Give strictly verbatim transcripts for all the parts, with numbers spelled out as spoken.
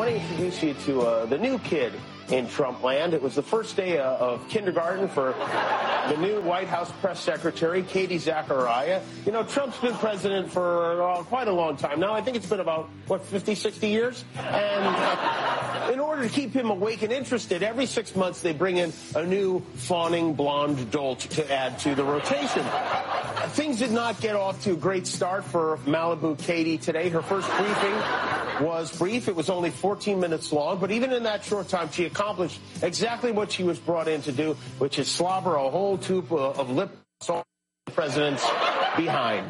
want to introduce you to uh, the new kid in Trump land. It was the first day uh, of kindergarten for the new White House press secretary, Katie Zachariah. You know, Trump's been president for uh, quite a long time now. I think it's been about, what, fifty, sixty years? And uh, in order to keep him awake and interested, every six months they bring in a new fawning blonde dolt to add to the rotation. Things did not get off to a great start for Malibu Katie today. Her first briefing was brief. It was only fourteen minutes long, but even in that short time, she accomplished exactly what she was brought in to do, which is slobber a whole tube of lip salt the president's behind.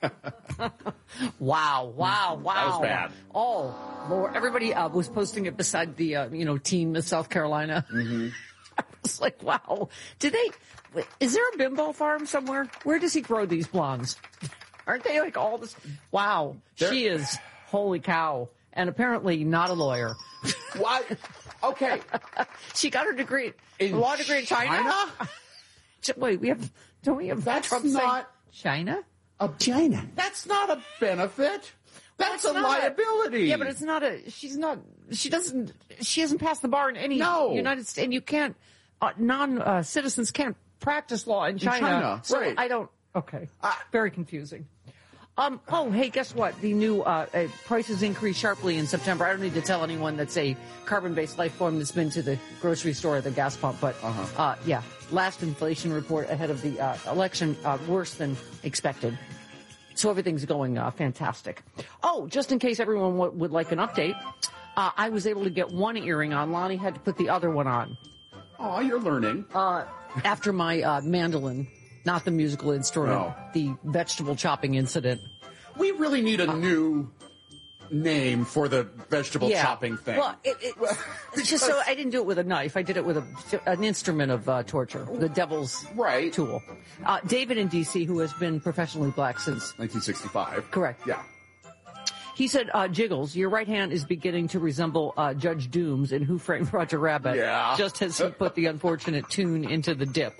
Wow, wow, wow. That was bad. Oh, Lord. Everybody uh, was posting it beside the, uh, you know, team of South Carolina. Mm-hmm. I was like, wow. Did they, is there a bimbo farm somewhere? Where does he grow these blondes? Aren't they like all this? Wow. They're... She is, holy cow. And apparently not a lawyer. What? Okay. She got her degree, in law degree in China? China? Wait, we have, don't we have That's Trump not China? A China. That's not a benefit. That's a liability. Yeah, but it's not a, she's not, she doesn't, she hasn't passed the bar in any no. United States, and you can't, uh, non-citizens uh, can't practice law in China. In China, so right. I don't, okay. Uh, Very confusing. Um, oh, hey, guess what? The new uh, uh, prices increased sharply in September. I don't need to tell anyone that's a carbon-based life form that's been to the grocery store or the gas pump, but uh-huh. uh, yeah, last inflation report ahead of the uh, election, uh, worse than expected. So everything's going uh, fantastic. Oh, just in case everyone w- would like an update, uh, I was able to get one earring on. Lonnie had to put the other one on. Oh, you're learning. Uh, after my uh, mandolin. Not the musical instrument, no. the vegetable chopping incident. We really need a new name for the vegetable yeah. chopping thing. Well, it, it, it's just so I didn't do it with a knife. I did it with a, an instrument of uh, torture, the devil's right. tool. Uh, David in D C, who has been professionally black since nineteen sixty-five. Correct. Yeah. He said, uh, Jiggles, your right hand is beginning to resemble uh, Judge Dooms in Who Framed Roger Rabbit. Yeah. Just as he put the unfortunate tune into the dip.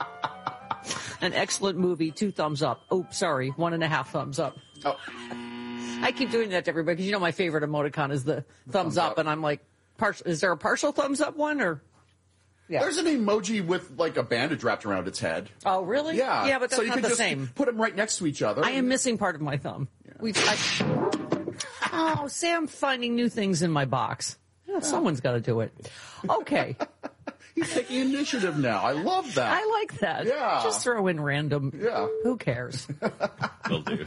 An excellent movie, two thumbs up. Oh, sorry, one and a half thumbs up. Oh. I keep doing that to everybody because you know my favorite emoticon is the thumbs, thumbs up, up, and I'm like, partial, is there a partial thumbs up one or? Yeah. There's an emoji with like a bandage wrapped around its head. Oh, really? Yeah. Yeah, but that's so you not could the just same. Put them right next to each other. I am missing part of my thumb. Yeah. We've, I, oh, Sam finding new things in my box. Yeah, someone's got to do it. Okay. He's taking initiative now. I love that. I like that. Yeah. Just throw in random. Yeah. Who cares? Will do.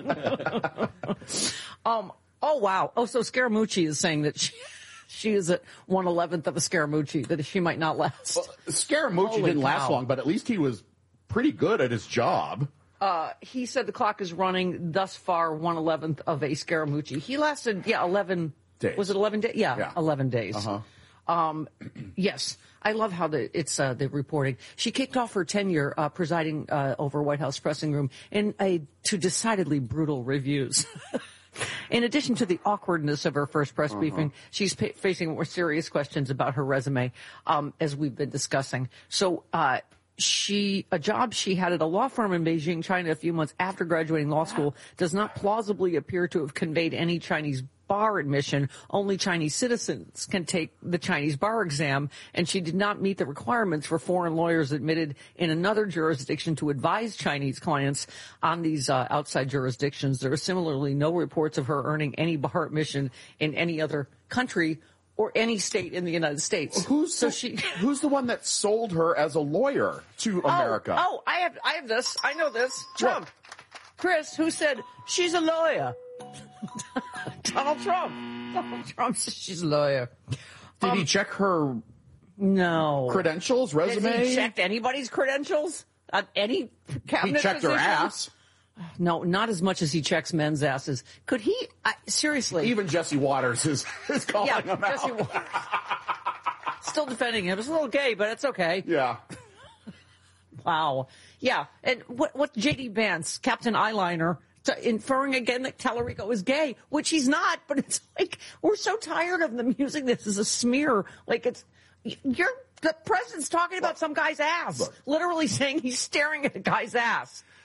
um. Oh, wow. Oh, so Scaramucci is saying that she, she is at one eleventh of a Scaramucci, that she might not last. Well, Scaramucci Holy didn't cow. last long, but at least he was pretty good at his job. Uh, he said the clock is running thus far one eleventh of a Scaramucci. He lasted, yeah, eleven days. Was it eleven days? Yeah, yeah, eleven days. Uh-huh. Um, yes, I love how the it's uh, the reporting. She kicked off her tenure uh, presiding uh, over White House pressing room in a to decidedly brutal reviews. In addition to the awkwardness of her first press uh-huh. briefing, she's pa- facing more serious questions about her resume, um, as we've been discussing. So, uh, she, a job she had at a law firm in Beijing, China, a few months after graduating law school, does not plausibly appear to have conveyed any Chinese bar admission. Only Chinese citizens can take the Chinese bar exam, and she did not meet the requirements for foreign lawyers admitted in another jurisdiction to advise Chinese clients on these uh, outside jurisdictions. There are similarly no reports of her earning any bar admission in any other country or any state in the United States. Who's so the, she? Who's the one that sold her as a lawyer to America? Oh, oh, I have, I have this. I know this. Trump. What? Chris, who said she's a lawyer? Donald Trump. Donald Trump says she's a lawyer. Did um, he check her? No Credentials, resume. Has he checked anybody's credentials? Uh, any cabinet He checked position? her ass. No, not as much as he checks men's asses. Could he? I, seriously. Even Jesse Waters is, is calling yeah, him Jesse out. Waters. Still defending him. It's a little gay, but it's okay. Yeah. Wow. Yeah. And what, what J D Vance, Captain Eyeliner, to, inferring again that Tallarico is gay, which he's not, but it's like, we're so tired of them using this as a smear. Like it's, you're, the president's talking about some guy's ass. Look. Literally saying he's staring at a guy's ass.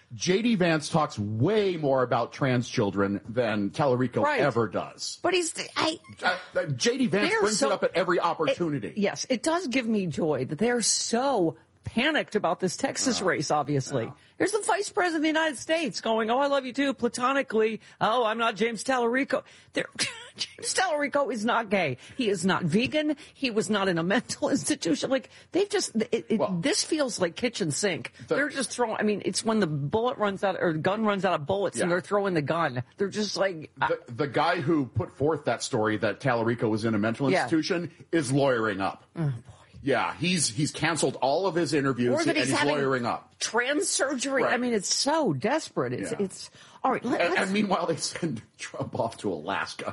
J D Vance talks way more about trans children than Tallarico Right. ever does. But he's, I, Uh, uh, J D Vance They're brings so- it up at every opportunity. It, yes, it does give me joy that they're so panicked about this Texas race, obviously. Here's the vice president of the United States going, oh, I love you too, platonically. Oh, I'm not James Tallarico. They're, James Tallarico is not gay. He is not vegan. He was not in a mental institution. Like, they've just, it, it, Well, this feels like kitchen sink. the- they're just throwing, I mean, it's when the bullet runs out, or the gun runs out of bullets Yeah. and they're throwing the gun. They're just like, The, the guy who put forth that story that Tallarico was in a mental Yeah. institution is lawyering up. Oh, boy. Yeah, he's he's canceled all of his interviews or that and he's he's having lawyering up. trans surgery. Right. I mean, it's so desperate. It's, Yeah. it's, all right. Let, And, let's, and meanwhile, they send Trump off to Alaska.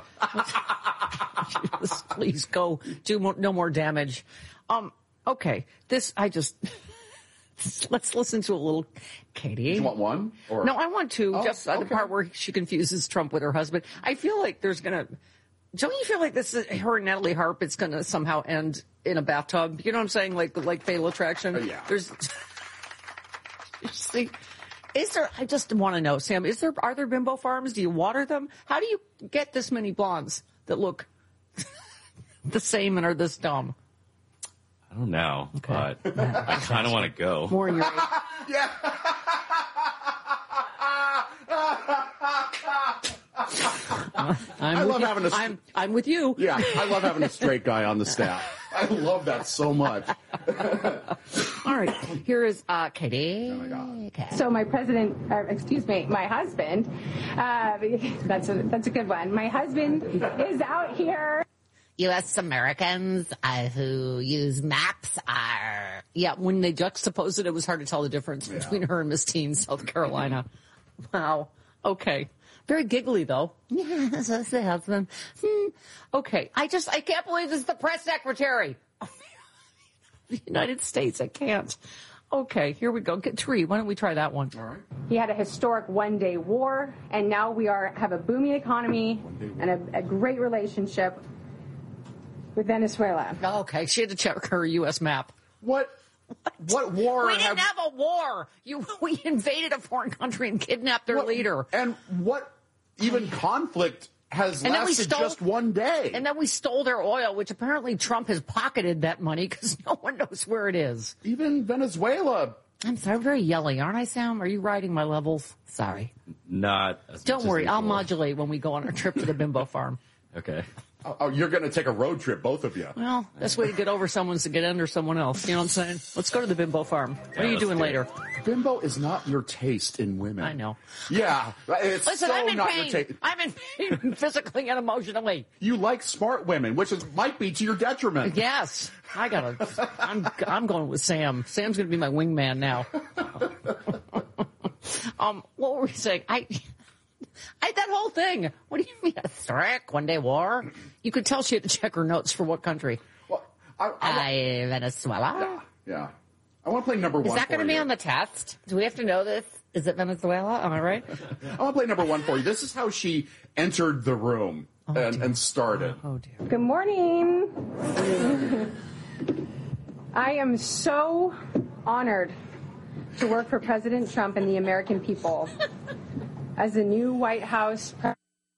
please go do mo- no more damage. Um, okay. This, I just, let's listen to a little Katie. You want one? Or? No, I want to. Oh, just uh, the okay. part where she confuses Trump with her husband. I feel like there's going to, don't you feel like this is her and Natalie Harp, it's going to somehow end in a bathtub? You know what I'm saying? Like, like Fatal Attraction? Uh, yeah. There's, you see, is there, I just want to know, Sam, is there, are there bimbo farms? Do you water them? How do you get this many blondes that look the same and are this dumb? I don't know, Okay. but I kind of want to go. More in your age. Yeah. I'm I with love you. having a- I'm, I'm with you. Yeah, I love having a straight guy on the staff. I love that so much. All right. Here is uh, Katie. Oh my God. Okay. So my president, uh, excuse me, my husband, uh, that's a that's a good one. My husband is out here. U S Americans uh, who use maps are... Yeah, when they juxtaposed it, it was hard to tell the difference between her and Miss Teen, South Carolina. Wow. Okay. Very giggly, though. Yeah, that's the husband. Hmm. Okay. I just, I can't believe this is the press secretary of the United States. I can't. Okay, here we go. Get Tree. Why don't we try that one? All right. He had a historic one-day war, and now we are have a booming economy and a, a great relationship with Venezuela. Okay, she had to check her U S map. What? What war? We didn't have, have a war. You, we invaded a foreign country and kidnapped their what- leader. And what even conflict has And then we lasted stole- just one day? And then we stole their oil, which apparently Trump has pocketed that money because no one knows where it is. Even Venezuela. I'm sorry, I'm very yelly, aren't I, Sam? Are you riding my levels? Sorry. Not. As Don't much as worry, I'll usual. modulate when we go on our trip to the bimbo farm. Okay. Oh, oh, you're going to take a road trip, both of you. Well, best way to get over someone's to get under someone else. You know what I'm saying? Let's go to the bimbo farm. What are you let's doing do it. later? Bimbo is not your taste in women. I know. Yeah, it's Listen, so I'm in not pain. your taste. I'm in pain physically and emotionally. You like smart women, which is, might be to your detriment. Yes, I gotta. I'm I'm going with Sam. Sam's gonna be my wingman now. um, what were we saying? I, I that whole thing. What do you mean? A threat? One day war? You could tell she had to check her notes for what country? Well, I, I, I, Venezuela. yeah, I want to play number one. Is that for going to be you. on the test? Do we have to know this? Is it Venezuela? Am I right? I want to play number one for you. This is how she entered the room and, and started. Oh dear. Good morning. I am so honored to work for President Trump and the American people as the new White House president.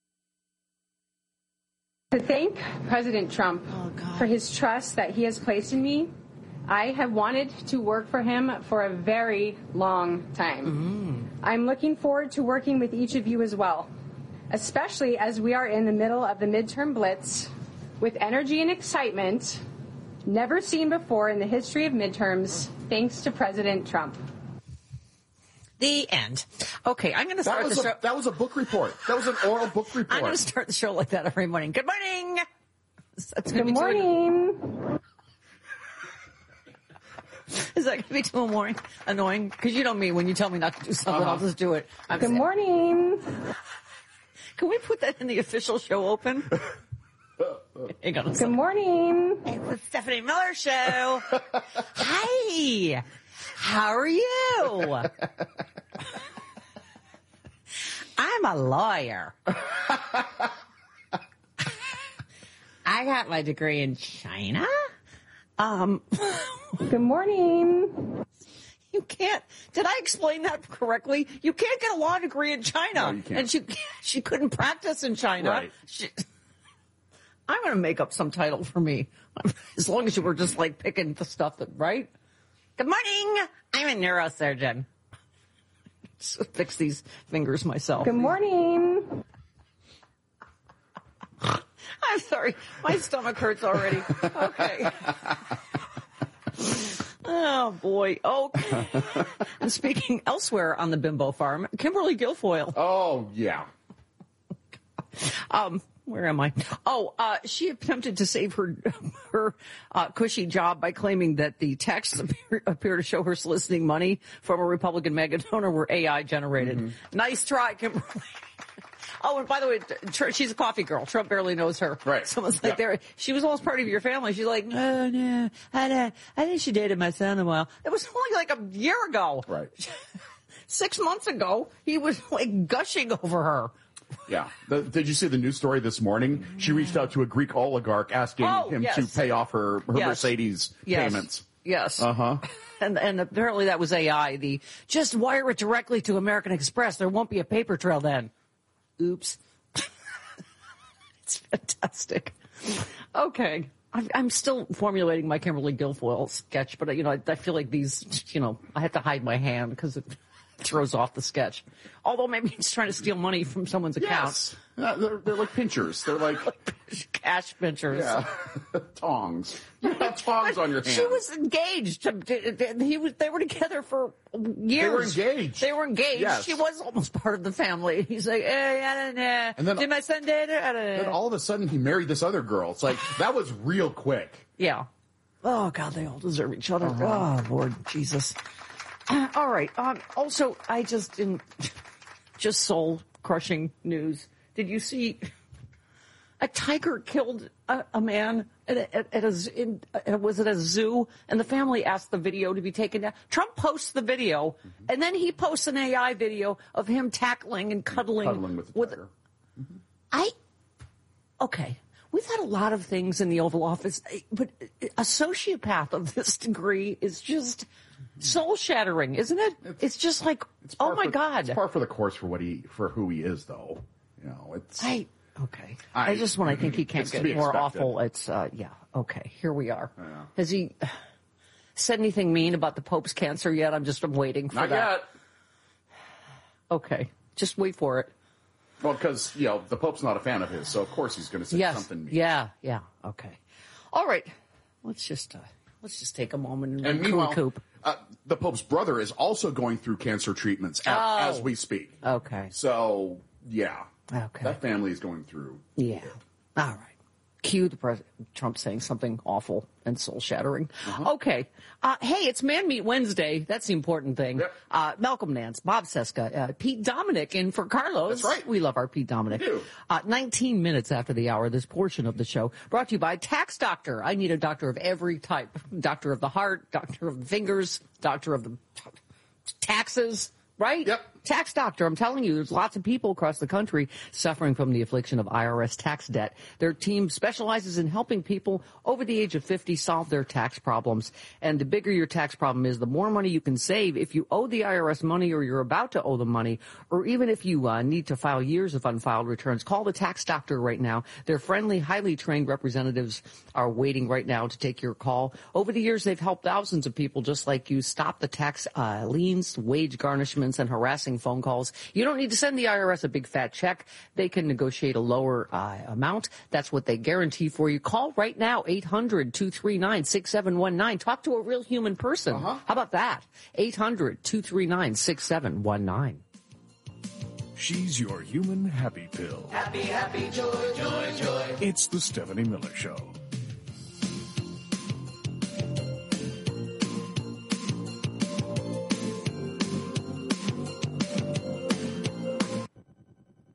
To thank President Trump Oh, God. for his trust that he has placed in me. I have wanted to work for him for a very long time. I'm looking forward to working with each of you as well, especially as we are in the middle of the midterm blitz with energy and excitement never seen before in the history of midterms, thanks to President Trump. The end. Okay, I'm going to That start the was, show. a, that was a book report. That was an oral book I'm report. going to start the show like that every morning. Good morning. That's gonna Good be too- morning. Is that going to be too annoying? Annoying? Because you know me. When you tell me not to do something, Uh-huh. I'll just do it. I'm Good saying- morning. Can we put that in the official show open? Hang on a Good second. morning. It's the Stephanie Miller Show. Hi. How are you? I'm a lawyer. I got my degree in China. Um, Good morning. You can't. Did I explain that correctly? You can't get a law degree in China. No, you can't. And she she couldn't practice in China. Right. She, I'm going to make up some title for me. As long as you were just like picking the stuff that, right? Good morning. I'm a neurosurgeon. Just fix these fingers myself. Good morning. I'm sorry. My stomach hurts already. Okay. Oh, boy. Okay. And speaking elsewhere on the Bimbo Farm, Kimberly Guilfoyle. Oh, yeah. Um, where am I? Oh, uh, she attempted to save her her uh, cushy job by claiming that the texts appear, appear to show her soliciting money from a Republican mega donor were A I generated. Mm-hmm. Nice try, Kimberly. Oh, and by the way, tr- she's a coffee girl. Trump barely knows her. Right. Someone's like, yeah. there. She was almost part of your family. She's like, oh, no, I, don't, I think she dated my son a while. It was only like a year ago. Right. Six months ago, he was like gushing over her. Yeah. The, did you see the news story this morning? She reached out to a Greek oligarch asking Oh, him yes. to pay off her, her Yes. Mercedes Yes. payments. Yes. Uh-huh. And and apparently that was A I. The just wire it directly to American Express. There won't be a paper trail then. Oops. It's fantastic. Okay. I'm, I'm still formulating my Kimberly Guilfoyle sketch, but, you know, I, I feel like these, you know, I have to hide my hand because it throws off the sketch. Although maybe he's trying to steal money from someone's account. Yes. Uh, they're, they're like pinchers. They're like... Cash pinchers. Yeah. Tongs. You have tongs on your hands. She was engaged. He was. They were together for years. They were engaged. They were engaged. Yes. She was almost part of the family. He's like, hey, I don't know. And then- Did my son date her? I don't know. Then all of a sudden he married this other girl. It's like, that was real quick. Yeah. Oh, God, they all deserve each other. Uh-huh. Oh, Lord Jesus. Uh, all right. Um, also, I just in just soul-crushing news. Did you see a tiger killed a, a man at a, at, at a in, uh, was it a zoo? And the family asked the video to be taken down. Trump posts the video, mm-hmm. and then he posts an A I video of him tackling and cuddling, Cuddling with the with tiger. Mm-hmm. I okay. We've had a lot of things in the Oval Office, but a sociopath of this degree is just soul-shattering, isn't it? It's, it's just like, It's oh par my for, God! It's par for the course for what he for who he is, though. You know, it's. I okay. I, I just when I think he can't it's to get be more expected. awful, it's uh, yeah. Okay, here we are. Yeah. Has he said anything mean about the Pope's cancer yet? I'm just I'm waiting for Not that. yet. Okay, just wait for it. Well, because, you know, the Pope's not a fan of his, so of course he's going to say Yes. something mean. Yeah. Yeah. Okay. All right. Let's just uh, let's just take a moment and, And meanwhile, recoup. uh, the Pope's brother is also going through cancer treatments a- Oh. as we speak. Okay. So, yeah. Okay. That family is going through. Yeah. All right. Cue the president, Trump saying something awful and soul-shattering. Uh-huh. Okay. Uh, hey, it's Man Meet Wednesday. That's the important thing. Yep. Uh, Malcolm Nance, Bob Seska, uh, Pete Dominic in for Carlos. That's right. We love our Pete Dominic. We do. Uh, nineteen minutes after the hour, this portion of the show brought to you by Tax Doctor. I need a doctor of every type. Doctor of the heart, doctor of the fingers, doctor of the t- taxes. Right? Yep. Tax Doctor, I'm telling you, there's lots of people across the country suffering from the affliction of I R S tax debt. Their team specializes in helping people over the age of fifty solve their tax problems. And the bigger your tax problem is, the more money you can save if you owe the I R S money or you're about to owe them money, or even if you uh, need to file years of unfiled returns. Call the Tax Doctor right now. Their friendly, highly trained representatives are waiting right now to take your call. Over the years, they've helped thousands of people just like you stop the tax uh, liens, wage garnishments, and harassing phone calls. You don't need to send the I R S a big fat check. They can negotiate a lower uh, amount. That's what they guarantee for you. Call right now, eight hundred, two three nine, six seven one nine. Talk to a real human person. Uh-huh. How about that? eight hundred, two three nine, six seven one nine. She's your human happy pill. Happy, happy, joy, joy, joy. It's the Stephanie Miller Show. one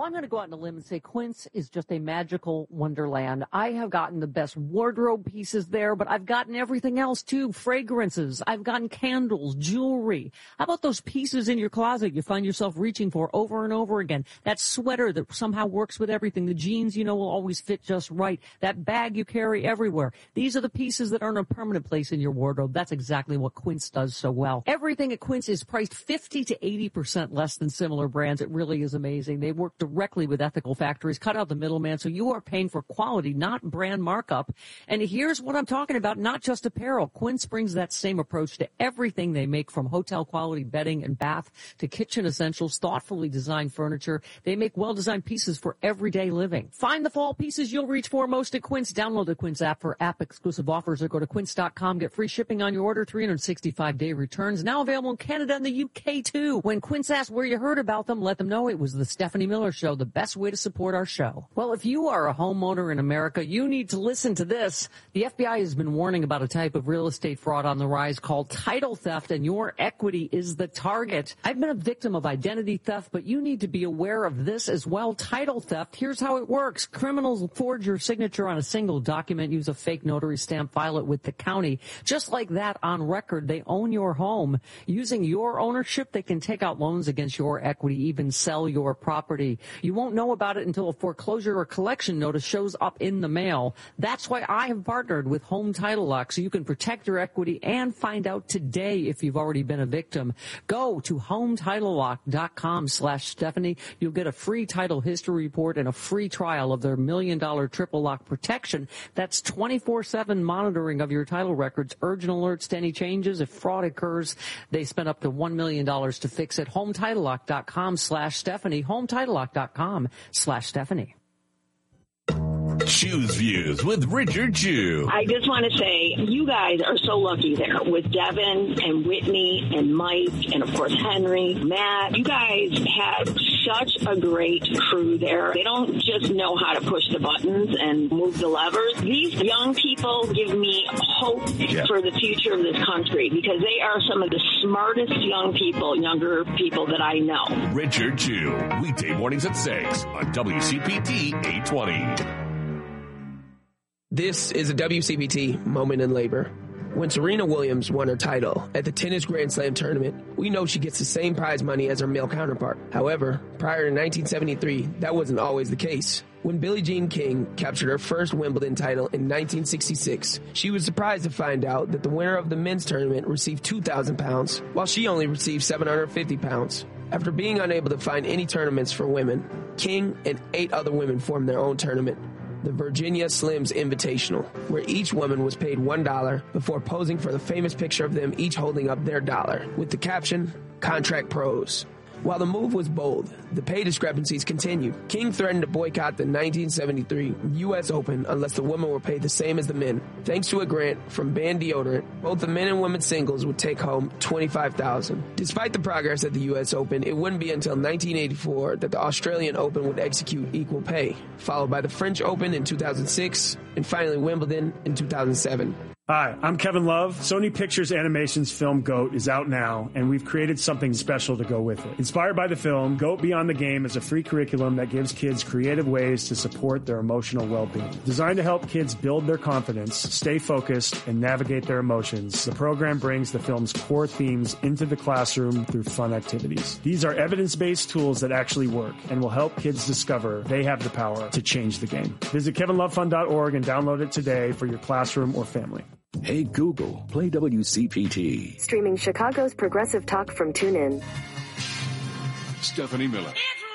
I'm going to go out on a limb and say Quince is just a magical wonderland. I have gotten the best wardrobe pieces there, but I've gotten everything else too. Fragrances. I've gotten candles, jewelry. How about those pieces in your closet you find yourself reaching for over and over again? That sweater that somehow works with everything. The jeans, you know, will always fit just right. That bag you carry everywhere. These are the pieces that earn a permanent place in your wardrobe. That's exactly what Quince does so well. Everything at Quince is priced fifty to eighty percent less than similar brands. It really is amazing. They work directly with ethical factories, cut out the middleman, so you are paying for quality, not brand markup. And here's what I'm talking about, not just apparel. Quince brings that same approach to everything they make, from hotel quality bedding and bath to kitchen essentials, thoughtfully designed furniture. They make well-designed pieces for everyday living. Find the fall pieces you'll reach for most at Quince. Download the Quince app for app-exclusive offers or go to quince dot com. Get free shipping on your order, three hundred sixty-five day returns. Now available in Canada and the U K, too. When Quince asks where you heard about them, let them know it was the Stephanie Miller Show, the best way to support our show. Well, if you are a homeowner in America, you need to listen to this. The F B I has been warning about a type of real estate fraud on the rise called title theft, and your equity is the target. I've been a victim of identity theft, but you need to be aware of this as well. Title theft, here's how it works. Criminals forge your signature on a single document, use a fake notary stamp, file it with the county. Just like that, on record, they own your home. Using your ownership, they can take out loans against your equity, even sell your property. You won't know about it until a foreclosure or collection notice shows up in the mail. That's why I have partnered with Home Title Lock, so you can protect your equity and find out today if you've already been a victim. Go to home title lock dot com slash Stephanie. You'll get a free title history report and a free trial of their million dollar triple lock protection. That's twenty-four seven monitoring of your title records, urgent alerts to any changes. If fraud occurs, they spend up to one million dollars to fix it. home title lock dot com slash Stephanie. home title lock dot com slash Stephanie. Choose Views with Richard Chew. I just want to say, you guys are so lucky there with Devin and Whitney and Mike and, of course, Henry, Matt. You guys have such a great crew there. They don't just know how to push the buttons and move the levers. These young people give me hope yeah. for the future of this country, because they are some of the smartest young people, younger people that I know. Richard Chew, weekday mornings at six on W C P T eight twenty. This is a W C P T moment in labor. When Serena Williams won her title at the Tennis Grand Slam tournament, we know she gets the same prize money as her male counterpart. However, prior to nineteen seventy-three, that wasn't always the case. When Billie Jean King captured her first Wimbledon title in nineteen sixty-six, she was surprised to find out that the winner of the men's tournament received two thousand pounds, while she only received seven hundred fifty pounds. After being unable to find any tournaments for women, King and eight other women formed their own tournament, the Virginia Slims Invitational, where each woman was paid one dollar before posing for the famous picture of them each holding up their dollar, with the caption, Contract Pros. While the move was bold, the pay discrepancies continued. King threatened to boycott the nineteen seventy-three U S Open unless the women were paid the same as the men. Thanks to a grant from Band Deodorant, both the men and women singles would take home twenty-five thousand dollars. Despite the progress at the U S Open, it wouldn't be until nineteen eighty-four that the Australian Open would execute equal pay, followed by the French Open in two thousand six, and finally Wimbledon in two thousand seven. Hi, I'm Kevin Love. Sony Pictures Animation's film GOAT is out now, and we've created something special to go with it. Inspired by the film, GOAT Beyond the Game is a free curriculum that gives kids creative ways to support their emotional well-being. Designed to help kids build their confidence, stay focused, and navigate their emotions, the program brings the film's core themes into the classroom through fun activities. These are evidence-based tools that actually work and will help kids discover they have the power to change the game. Visit kevin love fund dot org and download it today for your classroom or family. Hey Google, play W C P T. Streaming Chicago's progressive talk from TuneIn. Stephanie Miller. It's